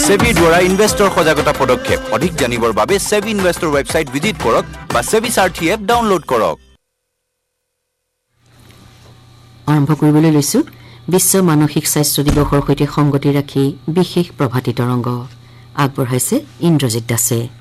সেবি দ্বাৰা ইনভেষ্টৰ সজাগতা পদক্ষেপ অধিক জানিবৰ বাবে সেবি ইনভেষ্টৰ ৱেবছাইট ভিজিট কৰক বা সেবি সাৰথি এপ ডাউনলোড কৰক আৰম্ভ কৰিবলৈ লৈছো বিশ্ব মানসিক স্বাস্থ্য দিৱসৰ সৈতে সংগতি ৰাখি বিশেষ প্ৰভাতী তৰংগ আগবঢ়াইছে ইন্দ্ৰজিৎ দাসে